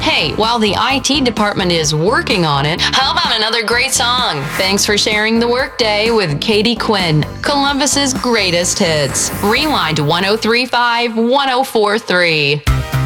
Hey, while the IT department is working on it, how about another great song? Thanks for sharing the workday with Katie Quinn, Columbus's greatest hits. Rewind 1035 1043.